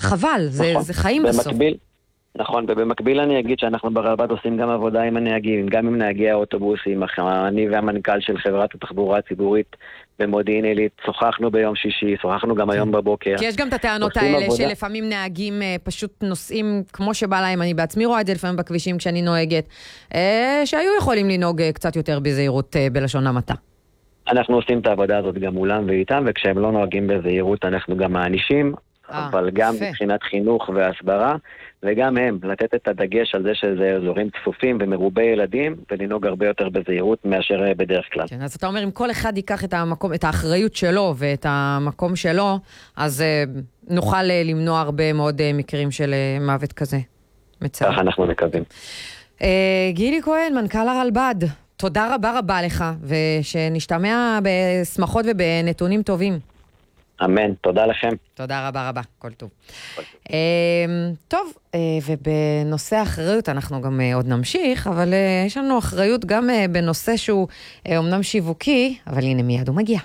חבל, זה חיים בסוף. נכון, ובמקביל אני אגיד שאנחנו ברלב"ד עושים גם עבודה עם הנהגים, גם עם נהגי האוטובוסים. אני והמנכ"ל של חברת התחבורה הציבורית במודיעין עילית שוחחנו ביום שישי, שוחחנו גם היום בבוקר. כי יש גם את הטענות האלה שלפעמים נהגים פשוט נוסעים כמו שבא להם, אני בעצמי רואה את זה לפעמים בכבישים כשאני נוהגת, שהיו יכולים לנהוג קצת יותר בזהירות בלשון המעטה. אנחנו עושים את העבודה הזאת גם מולם ואיתם, וכשהם לא נוהגים בזהירות אנחנו גם מענישים, אבל גם מבחינת חינוך והסברה, וגם הם, לתת את הדגש על זה שזה אזורים צפופים ומרובי ילדים, ולנהוג הרבה יותר בזהירות מאשר בדרך כלל. כן, אז אתה אומר, אם כל אחד ייקח את האחריות שלו ואת המקום שלו, אז נוכל למנוע הרבה מאוד מקרים של מוות כזה. מצער. ככה אנחנו מקווים. גילי כהן, מנכ"ל הרלב"ד, תודה רבה רבה לך, ושנשתמע בשמחות ובנתונים טובים. אמן, תודה לכם. תודה רבה רבה, כל טוב. טוב, ובנושא האחריות אנחנו גם עוד נמשיך, אבל יש לנו אחריות גם בנושא שהוא אומנם שיווקי, אבל הנה מיד הוא מגיע.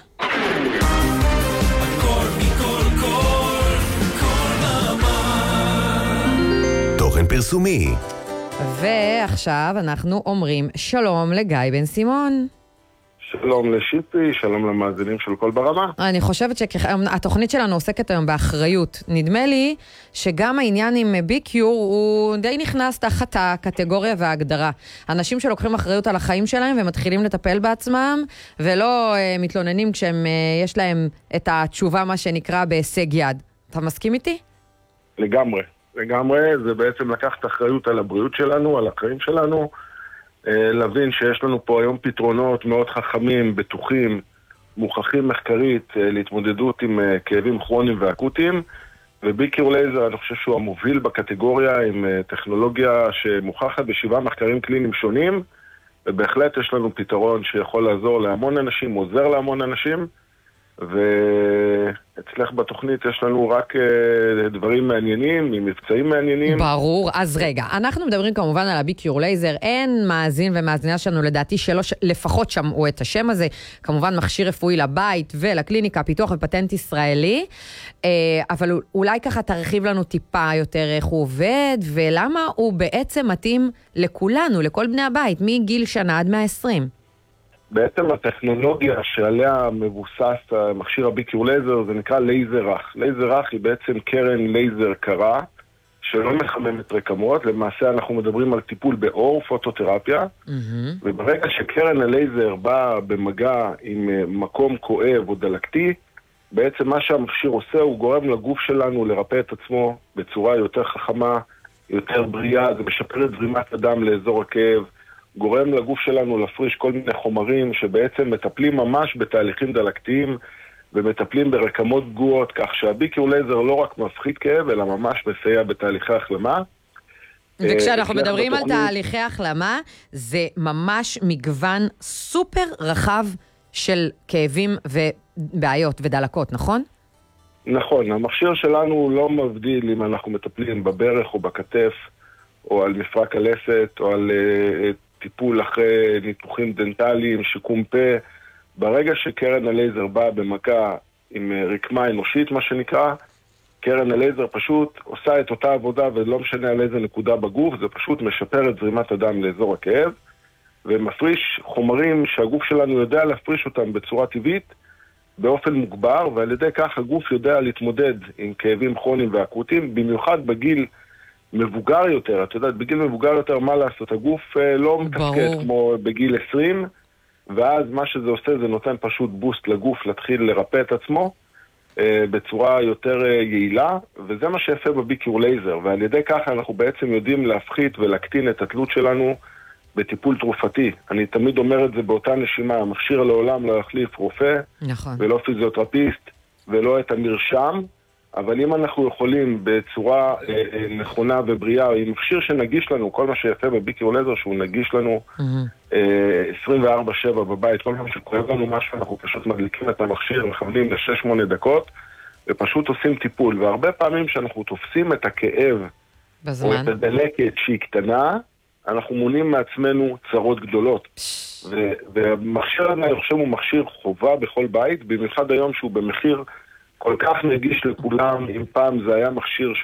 תוכן פרסומי. ועכשיו אנחנו אומרים שלום לגיא בן סימון. שלום לשיפי, שלום למאזינים של כל ברמה. אני חושבת שהתוכנית שלנו עוסקת היום באחריות. נדמה לי שגם העניין עם ביקיור הוא די נכנס תחת הקטגוריה וההגדרה. אנשים שלוקחים אחריות על החיים שלהם ומתחילים לטפל בעצמם, ולא מתלוננים כשהם יש להם את התשובה מה שנקרא בהישג יד. אתה מסכים איתי? לגמרי. זה בעצם לקחת אחריות על הבריאות שלנו, על החיים שלנו, להבין שיש לנו פה היום פתרונות מאוד חכמים, בטוחים, מוכחים מחקרית להתמודדות עם כאבים כרוניים ואקוטיים, וביקיור לייזר אני חושב שהוא המוביל בקטגוריה עם טכנולוגיה שמוכחת ב7 מחקרים קליניים שונים, ובהחלט יש לנו פתרון שיכול לעזור להמון אנשים, עוזר להמון אנשים, ואצלך בתוכנית יש לנו רק דברים מעניינים, מבצעים מעניינים. ברור, אז רגע, אנחנו מדברים כמובן על הביקיור לייזר, אין מאזין ומאזינה שלנו לדעתי שלא לפחות שמעו את השם הזה, כמובן מכשיר רפואי לבית ולקליניקה, פיתוח ופטנט ישראלי, אבל אולי ככה תרחיב לנו טיפה יותר איך הוא עובד, ולמה הוא בעצם מתאים לכולנו, לכל בני הבית, מגיל שנה עד 120. בעצם הטכנולוגיה שעליה מבוסס מכשיר הביקיור לייזר זה נקרא לייזר רך. לייזר רך היא בעצם קרן לייזר קרה שלא מחממת רקמות. למעשה אנחנו מדברים על טיפול באור, פוטותרפיה, וברגע שקרן הלייזר באה במגע עם מקום כואב או דלקתי, בעצם מה שהמכשיר עושה הוא גורם לגוף שלנו לרפא את עצמו בצורה יותר חכמה, יותר בריאה. זה משפר את זרימת הדם לאזור הכאב, גורם לגוף שלנו להפריש כל מיני חומרים שבעצם מטפלים ממש בתהליכים דלקתיים ומטפלים ברקמות פגועות, כך שהביקיור לייזר לא רק מפחית כאב, אלא ממש מסייע בתהליכי החלמה. וכשאנחנו מדברים על תהליכי החלמה, זה ממש מגוון סופר רחב של כאבים ובעיות ודלקות, נכון? נכון, המכשיר שלנו לא מבדיל אם אנחנו מטפלים בברך או בכתף, או על מפרק הלסת, או על טיפול אחרי ניתוחים דנטליים, שיקום פה. ברגע שקרן הלייזר באה במגע עם רקמה אנושית, מה שנקרא, קרן הלייזר פשוט עושה את אותה עבודה, ולא משנה על איזה נקודה בגוף, זה פשוט משפר את זרימת הדם לאזור הכאב, ומפריש חומרים שהגוף שלנו יודע להפריש אותם בצורה טבעית, באופן מוגבר, ועל ידי כך הגוף יודע להתמודד עם כאבים כרוניים ואקוטיים, במיוחד בגיל מבוגר יותר. את יודעת, בגיל מבוגר יותר מה לעשות? הגוף לא מתפקד כמו בגיל 20, ואז מה שזה עושה זה נותן פשוט בוסט לגוף להתחיל לרפא את עצמו בצורה יותר יעילה, וזה מה שיפה בביקיור לייזר, ועל ידי ככה אנחנו בעצם יודעים להפחית ולהקטין את התלות שלנו בטיפול תרופתי. אני תמיד אומר את זה באותה נשימה, המכשיר לעולם לא יחליף רופא, נכון. ולא פיזיותרפיסט, ולא את המרשם, אבל אם אנחנו יכולים בצורה נכונה ובריאה, עם מכשיר שנגיש לנו, כל מה שיפה בביקיור לייזר שהוא נגיש לנו 24/7 בבית, כל פעם שקוראים לנו משהו, אנחנו פשוט מדליקים את המכשיר, מכוונים ל6-8 דקות, ופשוט עושים טיפול. והרבה פעמים שאנחנו תופסים את הכאב, בזמן. או את הדלקת שהיא קטנה, אנחנו מונים מעצמנו צרות גדולות. והמכשיר הזה, אני חושב, הוא מכשיר חובה בכל בית, במיוחד היום שהוא במחיר כל כך נגיש לכולם. אם פעם זה היה מכשיר